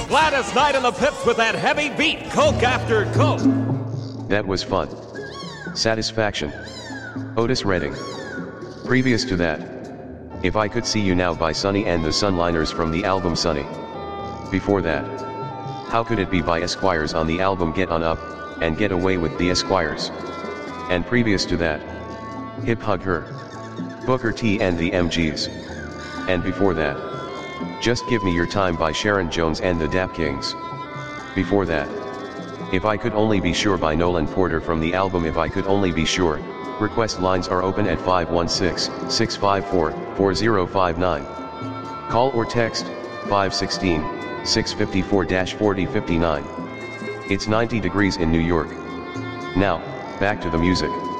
Gladys Knight and the Pips with that heavy beat, Coke after Coke. That was fun. Satisfaction. Otis Redding. Previous to that, If I Could See You Now by Sonny and the Sunliners from the album Sonny. Before that, How Could It Be by Esquires on the album Get On Up, and Get Away with the Esquires. And previous to that, Hip Hug Her, Booker T and the MGs. And before that, Just Give Me Your Time by Sharon Jones and the Dap Kings. Before that, If I Could Only Be Sure by Nolan Porter from the album If I Could Only Be Sure. Request lines are open at 516-654-4059. Call or text 516-654-4059. It's 90 degrees in New York. Now, back to the music.